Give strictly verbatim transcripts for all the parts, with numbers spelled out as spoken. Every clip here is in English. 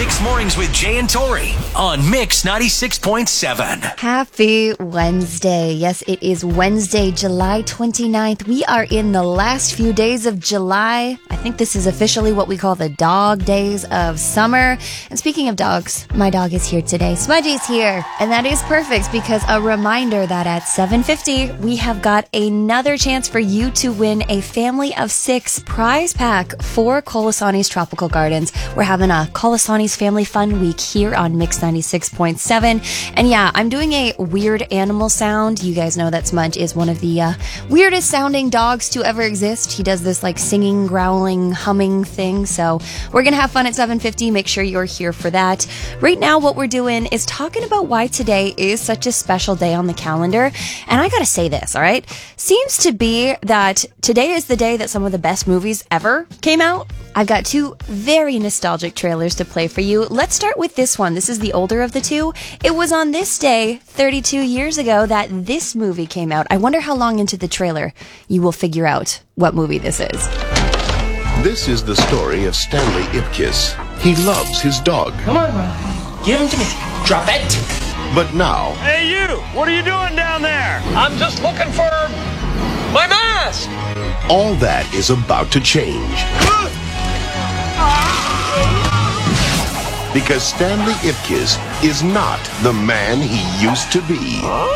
Mixed Mornings with Jay and Tori on Mix ninety-six point seven. Happy Wednesday. Yes, it is Wednesday, July twenty-ninth. We are in the last few days of July. I think this is officially what we call the dog days of summer. And speaking of dogs, my dog is here today. Smudgy's here. And that is perfect because a reminder that at seven fifty, we have got another chance for you to win a family of six prize pack for Colasani's Tropical Gardens. We're having a Colasani's Family Fun Week here on Mix ninety-six point seven. And yeah, I'm doing a weird animal sound. You guys know that Smudge is one of the uh, weirdest sounding dogs to ever exist. He does this like singing, growling, humming thing. So we're going to have fun at seven fifty. Make sure you're here for that. Right now, what we're doing is talking about why today is such a special day on the calendar. And I got to say this, all right? Seems to be that today is the day that some of the best movies ever came out. I've got two very nostalgic trailers to play for you. Let's start with this one. This is the older of the two. It was on this day, thirty-two years ago, that this movie came out. I wonder how long into the trailer you will figure out what movie this is. This is the story of Stanley Ipkiss. He loves his dog. Come on, Ron. Give him to me. Drop it. But now... Hey, you! What are you doing down there? I'm just looking for my mask. all that is about to change. Because Stanley Ipkiss is not the man he used to be.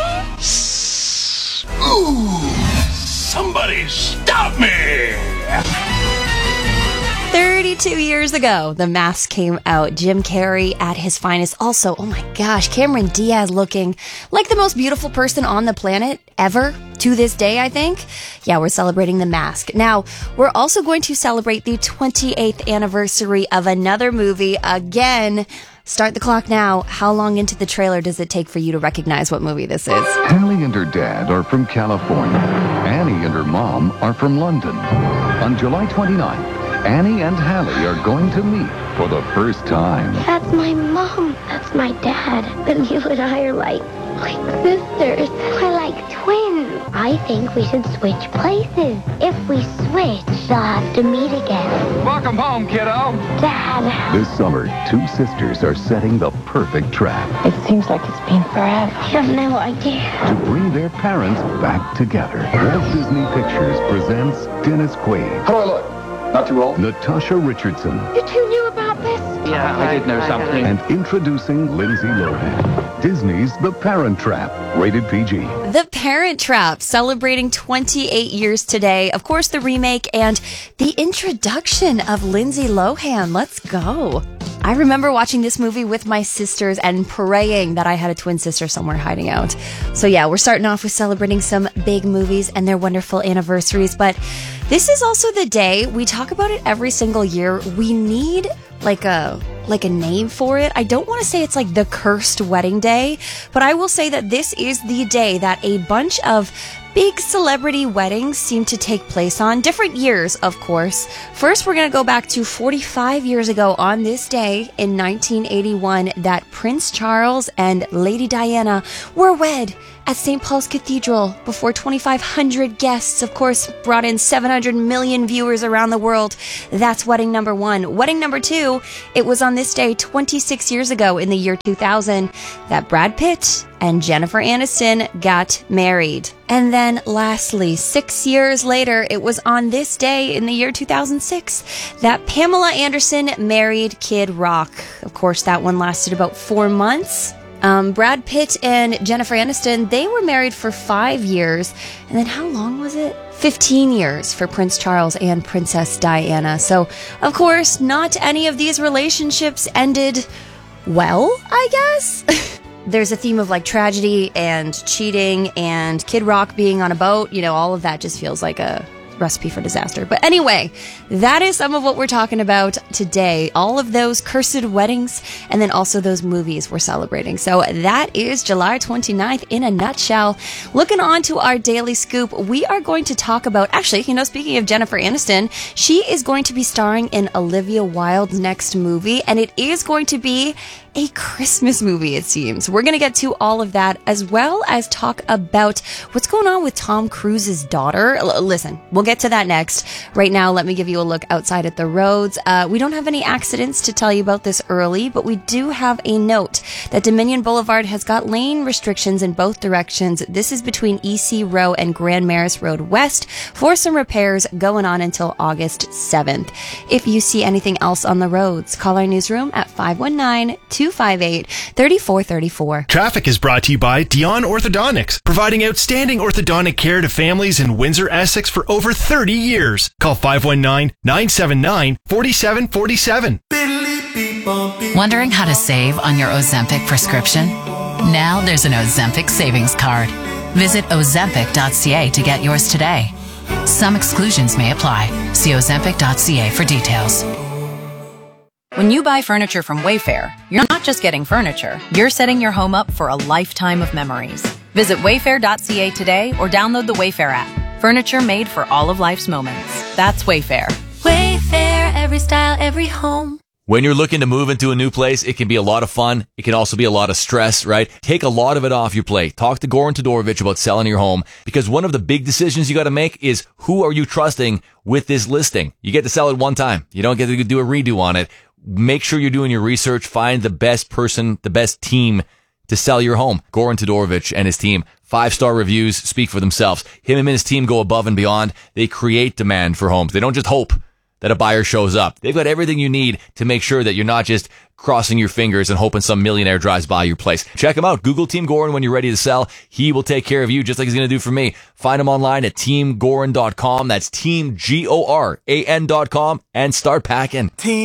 Ooh! Somebody stop me! thirty-two years ago, The Mask came out. Jim Carrey at his finest. Also, oh my gosh, Cameron Diaz looking like the most beautiful person on the planet ever to this day, I think. Yeah, we're celebrating The Mask. Now, we're also going to celebrate the twenty-eighth anniversary of another movie. Again, start the clock now. How long into the trailer does it take for you to recognize what movie this is? Hallie and her dad are from California. Annie and her mom are from London. On July twenty-ninth, Annie and Hallie are going to meet for the first time. That's my mom. That's my dad. And you and I are like, like sisters. We're like twins. I think we should switch places. If we switch, they'll have to meet again. Welcome home, kiddo. Dad. This summer, two sisters are setting the perfect trap It seems like it's been forever. You have no idea. to bring their parents back together. Walt Disney Pictures presents Dennis Quaid, How do I look? Not too old? Natasha Richardson, You two knew about this? Yeah, I did know something. and introducing Lindsay Lohan. Disney's The Parent Trap, rated P G. The Parent Trap, celebrating twenty-eight years today. Of course, the remake and the introduction of Lindsay Lohan. Let's go. I remember watching this movie with my sisters and praying that I had a twin sister somewhere hiding out. So yeah, we're starting off with celebrating some big movies and their wonderful anniversaries. But this is also the day, we talk about it every single year. We need like a like a name for it. I don't want to say it's like the cursed wedding day, but I will say that this is the day that a bunch of big celebrity weddings seem to take place on. Different years, of course. First, we're going to go back to forty-five years ago on this day in nineteen eighty-one that Prince Charles and Lady Diana were wed at Saint Paul's Cathedral before twenty-five hundred guests, of course, brought in seven hundred million viewers around the world. That's wedding number one. Wedding number two, it was on this day twenty-six years ago in the year two thousand that Brad Pitt and Jennifer Aniston got married. And then lastly, six years later, it was on this day in the year two thousand six that Pamela Anderson married Kid Rock. Of course, that one lasted about four months. Um, Brad Pitt and Jennifer Aniston, they were married for five years. And then how long was it? fifteen years for Prince Charles and Princess Diana. So, of course, not any of these relationships ended well, I guess. There's a theme of like tragedy and cheating and Kid Rock being on a boat. You know, all of that just feels like a recipe for disaster. But anyway, that is some of what we're talking about today. All of those cursed weddings and then also those movies we're celebrating. So that is July twenty-ninth in a nutshell. Looking on to our daily scoop, we are going to talk about, actually, you know, speaking of Jennifer Aniston, she is going to be starring in Olivia Wilde's next movie, and it is going to be a Christmas movie, it seems. We're going to get to all of that, as well as talk about what's going on with Tom Cruise's daughter. L- listen, we'll get to that next. Right now, let me give you a look outside at the roads. Uh, we don't have any accidents to tell you about this early, but we do have a note that Dominion Boulevard has got lane restrictions in both directions. This is between E C Row and Grand Maris Road West for some repairs going on until August seventh. If you see anything else on the roads, call our newsroom at five one nine, two five eight, three four three four. Traffic is brought to you by Dion Orthodontics, providing outstanding orthodontic care to families in Windsor, Essex for over thirty years. Call five one nine, nine seven nine, four seven four seven. Wondering how to save on your Ozempic prescription? Now there's an Ozempic savings card. Visit ozempic dot c a to get yours today. Some exclusions may apply. See ozempic dot c a for details. When you buy furniture from Wayfair, you're not just getting furniture, you're setting your home up for a lifetime of memories. Visit wayfair dot c a today or download the Wayfair app. Furniture made for all of life's moments. That's Wayfair. Wayfair, every style, every home. When you're looking to move into a new place, it can be a lot of fun. It can also be a lot of stress, right? Take a lot of it off your plate. Talk to Goran Todorovic about selling your home, because one of the big decisions you got to make is, who are you trusting with this listing? You get to sell it one time. You don't get to do a redo on it. Make sure you're doing your research. Find the best person, the best team to sell your home. Goran Todorovic and his team. Five-star reviews speak for themselves. Him and his team go above and beyond. They create demand for homes. They don't just hope that a buyer shows up. They've got everything you need to make sure that you're not just crossing your fingers and hoping some millionaire drives by your place. Check him out. Google Team Goran when you're ready to sell. He will take care of you just like he's going to do for me. Find him online at team goran dot com. That's team G O R A N dot com, and start packing. Team